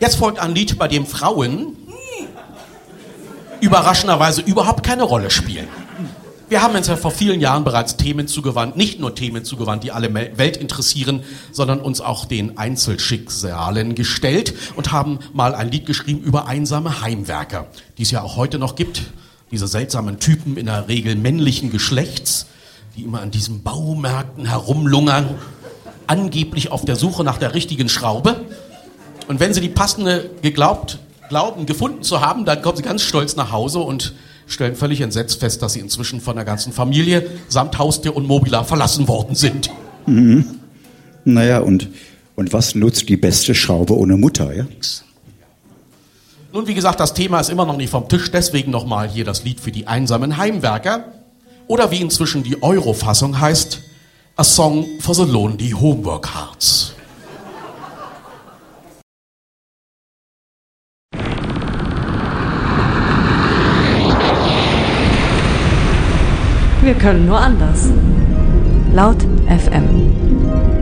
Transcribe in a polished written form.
Jetzt folgt ein Lied, bei dem Frauen überraschenderweise überhaupt keine Rolle spielen. Wir haben uns ja vor vielen Jahren bereits Themen zugewandt, nicht nur Themen zugewandt, die alle Welt interessieren, sondern uns auch den Einzelschicksalen gestellt und haben mal ein Lied geschrieben über einsame Heimwerker, die es ja auch heute noch gibt. Diese seltsamen Typen, in der Regel männlichen Geschlechts, die immer an diesen Baumärkten herumlungern, angeblich auf der Suche nach der richtigen Schraube. Und wenn sie die passende glauben, gefunden zu haben, dann kommen sie ganz stolz nach Hause und stellen völlig entsetzt fest, dass sie inzwischen von der ganzen Familie samt Haustier und Mobilar verlassen worden sind. Mhm. Naja, und was nutzt die beste Schraube ohne Mutter, ja? Nun, wie gesagt, das Thema ist immer noch nicht vom Tisch, deswegen nochmal hier das Lied für die einsamen Heimwerker. Oder wie inzwischen die Euro-Fassung heißt, A Song for the Lonely Homework Hearts. Wir können nur anders. Laut FM.